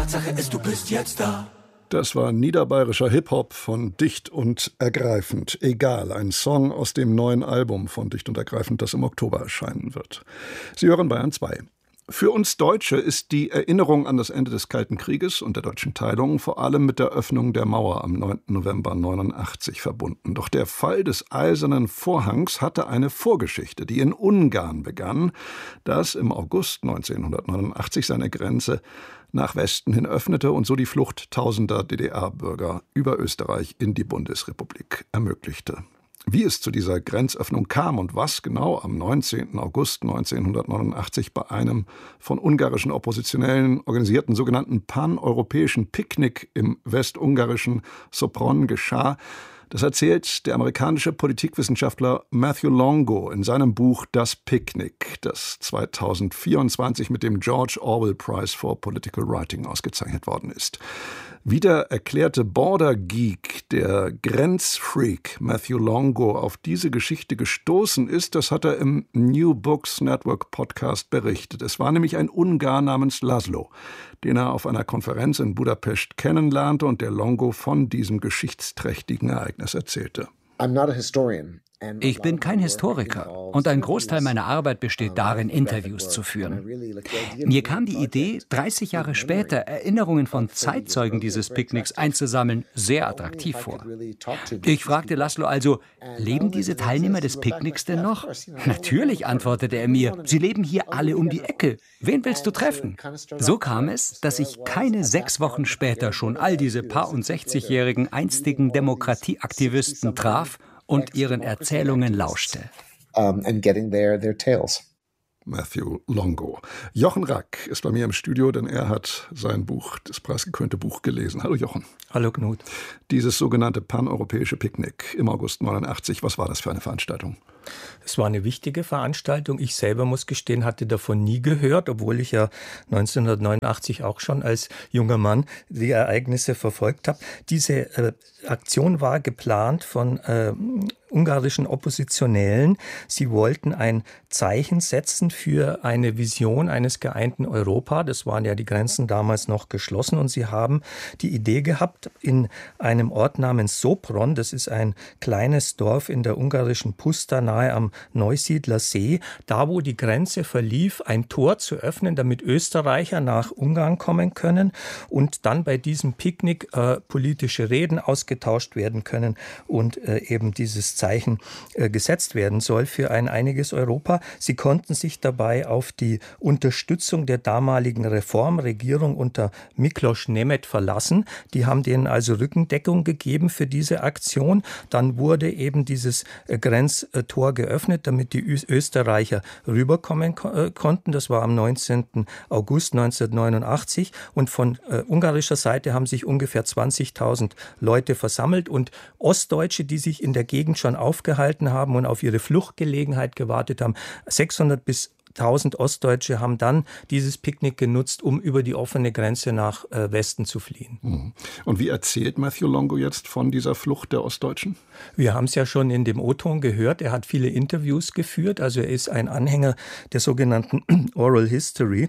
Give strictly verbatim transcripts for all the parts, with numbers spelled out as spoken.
Tatsache ist, du bist jetzt da. Das war niederbayerischer Hip-Hop von Dicht und Ergreifend. Egal, ein Song aus dem neuen Album von Dicht und Ergreifend, das im Oktober erscheinen wird. Sie hören Bayern zwei. Für uns Deutsche ist die Erinnerung an das Ende des Kalten Krieges und der deutschen Teilung vor allem mit der Öffnung der Mauer am neunten November neunundachtzig verbunden. Doch der Fall des Eisernen Vorhangs hatte eine Vorgeschichte, die in Ungarn begann, das im August neunzehnhundertneunundachtzig seine Grenze nach Westen hin öffnete und so die Flucht tausender D D R-Bürger über Österreich in die Bundesrepublik ermöglichte. Wie es zu dieser Grenzöffnung kam und was genau am neunzehnten August neunzehnhundertneunundachtzig bei einem von ungarischen Oppositionellen organisierten sogenannten paneuropäischen Picknick im westungarischen Sopron geschah, das erzählt der amerikanische Politikwissenschaftler Matthew Longo in seinem Buch Das Picknick, das zweitausendvierundzwanzig mit dem George Orwell Prize for Political Writing ausgezeichnet worden ist. Wie der erklärte Border-Geek, der Grenzfreak Matthew Longo auf diese Geschichte gestoßen ist, das hat er im New Books Network Podcast berichtet. Es war nämlich ein Ungar namens Laszlo, den er auf einer Konferenz in Budapest kennenlernte und der Longo von diesem geschichtsträchtigen Ereignis erzählte. I'm not a historian. Ich bin kein Historiker und ein Großteil meiner Arbeit besteht darin, Interviews zu führen. Mir kam die Idee, dreißig Jahre später Erinnerungen von Zeitzeugen dieses Picknicks einzusammeln, sehr attraktiv vor. Ich fragte Laszlo also, leben diese Teilnehmer des Picknicks denn noch? Natürlich, antwortete er mir, sie leben hier alle um die Ecke. Wen willst du treffen? So kam es, dass ich keine sechs Wochen später schon all diese paar und sechzigjährigen einstigen Demokratieaktivisten traf und ihren Erzählungen lauschte. Um, and getting their, their tales. Matthew Longo. Jochen Rack ist bei mir im Studio, denn er hat sein Buch, das preisgekrönte Buch, gelesen. Hallo Jochen. Hallo Knut. Dieses sogenannte paneuropäische Picknick im August neunundachtzig, was war das für eine Veranstaltung? Es war eine wichtige Veranstaltung. Ich selber, muss gestehen, hatte davon nie gehört, obwohl ich ja neunzehnhundertneunundachtzig auch schon als junger Mann die Ereignisse verfolgt habe. Diese äh, Aktion war geplant von äh, ungarischen Oppositionellen. Sie wollten ein Zeichen setzen für eine Vision eines geeinten Europa. Das waren ja die Grenzen damals noch geschlossen und sie haben die Idee gehabt, in einem Ort namens Sopron, das ist ein kleines Dorf in der ungarischen Puszta nahe am Neusiedler See, da wo die Grenze verlief, ein Tor zu öffnen, damit Österreicher nach Ungarn kommen können und dann bei diesem Picknick äh, politische Reden ausgetauscht werden können und äh, eben dieses Zeichen äh, gesetzt werden soll für ein einiges Europa. Sie konnten sich dabei auf die Unterstützung der damaligen Reformregierung unter Miklos Nemeth verlassen. Die haben denen also Rückendeckung gegeben für diese Aktion. Dann wurde eben dieses äh, Grenztor geöffnet, damit die Ö- Österreicher rüberkommen ko- äh, konnten. Das war am neunzehnten August neunzehnhundertneunundachtzig und von äh, ungarischer Seite haben sich ungefähr zwanzigtausend Leute versammelt und Ostdeutsche, die sich in der Gegend schon aufgehalten haben und auf ihre Fluchtgelegenheit gewartet haben, sechshundert bis tausend Ostdeutsche haben dann dieses Picknick genutzt, um über die offene Grenze nach äh, Westen zu fliehen. Und wie erzählt Matthew Longo jetzt von dieser Flucht der Ostdeutschen? Wir haben es ja schon in dem O-Ton gehört. Er hat viele Interviews geführt. Also er ist ein Anhänger der sogenannten Oral History.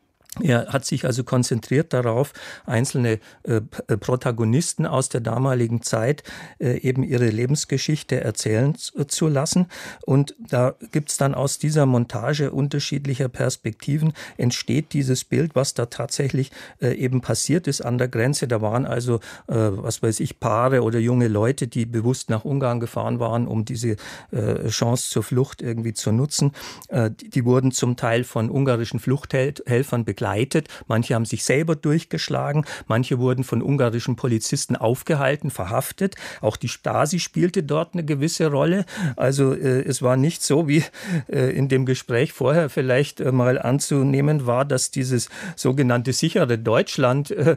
Er hat sich also konzentriert darauf, einzelne äh, Protagonisten aus der damaligen Zeit äh, eben ihre Lebensgeschichte erzählen zu, zu lassen. Und da gibt's dann aus dieser Montage unterschiedlicher Perspektiven entsteht dieses Bild, was da tatsächlich äh, eben passiert ist an der Grenze. Da waren also, äh, was weiß ich, Paare oder junge Leute, die bewusst nach Ungarn gefahren waren, um diese äh, Chance zur Flucht irgendwie zu nutzen. Äh, die, die wurden zum Teil von ungarischen Fluchthelfern begleitet. Manche haben sich selber durchgeschlagen, manche wurden von ungarischen Polizisten aufgehalten, verhaftet. Auch die Stasi spielte dort eine gewisse Rolle. Also äh, es war nicht so, wie äh, in dem Gespräch vorher vielleicht äh, mal anzunehmen war, dass dieses sogenannte sichere Deutschland äh,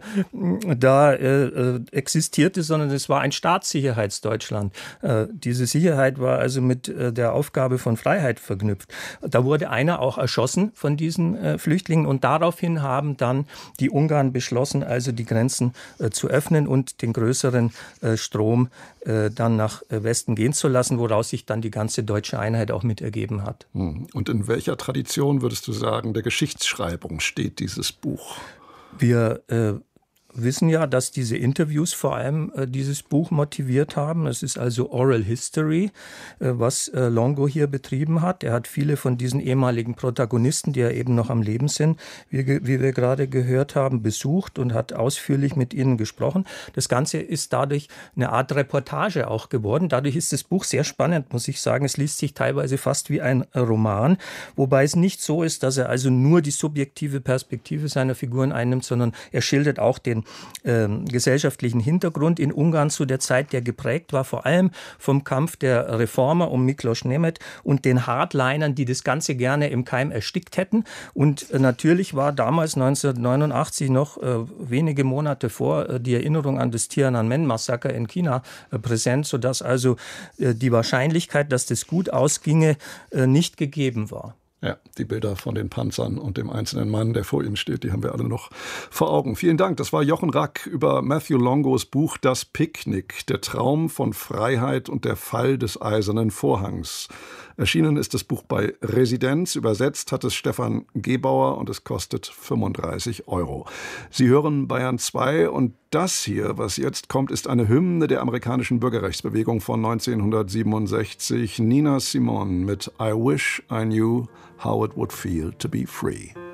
da äh, existierte, sondern es war ein Staatssicherheitsdeutschland. Äh, diese Sicherheit war also mit äh, der Aufgabe von Freiheit verknüpft. Da wurde einer auch erschossen von diesen äh, Flüchtlingen und daraufhin haben dann die Ungarn beschlossen, also die Grenzen äh, zu öffnen und den größeren äh, Strom äh, dann nach äh, Westen gehen zu lassen, woraus sich dann die ganze deutsche Einheit auch mit ergeben hat. Und in welcher Tradition, würdest du sagen, der Geschichtsschreibung steht dieses Buch? Wir äh, wissen ja, dass diese Interviews vor allem äh, dieses Buch motiviert haben. Es ist also Oral History, äh, was äh, Longo hier betrieben hat. Er hat viele von diesen ehemaligen Protagonisten, die ja eben noch am Leben sind, wie, wie wir gerade gehört haben, besucht und hat ausführlich mit ihnen gesprochen. Das Ganze ist dadurch eine Art Reportage auch geworden. Dadurch ist das Buch sehr spannend, muss ich sagen. Es liest sich teilweise fast wie ein Roman, wobei es nicht so ist, dass er also nur die subjektive Perspektive seiner Figuren einnimmt, sondern er schildert auch den ähm, gesellschaftlichen Hintergrund in Ungarn zu der Zeit, der geprägt war, vor allem vom Kampf der Reformer um Miklos Nemeth und den Hardlinern, die das Ganze gerne im Keim erstickt hätten. Und äh, natürlich war damals neunzehnhundertneunundachtzig noch äh, wenige Monate vor äh, die Erinnerung an das Tiananmen-Massaker in China äh, präsent, sodass also äh, die Wahrscheinlichkeit, dass das gut ausginge, äh, nicht gegeben war. Ja, die Bilder von den Panzern und dem einzelnen Mann, der vor ihnen steht, die haben wir alle noch vor Augen. Vielen Dank. Das war Jochen Rack über Matthew Longos Buch Das Picknick, der Traum von Freiheit und der Fall des Eisernen Vorhangs. Erschienen ist das Buch bei Residenz, übersetzt hat es Stefan Gebauer und es kostet fünfunddreißig Euro. Sie hören Bayern zwei und das hier, was jetzt kommt, ist eine Hymne der amerikanischen Bürgerrechtsbewegung von neunzehnhundertsiebenundsechzig. Nina Simone mit I Wish I Knew How It Would Feel to Be Free.